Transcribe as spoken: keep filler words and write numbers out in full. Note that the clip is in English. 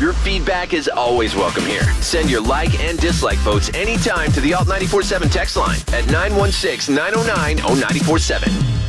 Your feedback is always welcome here. Send your like and dislike votes anytime to the Alt nine four seven text line at nine one six, nine oh nine, oh nine four seven.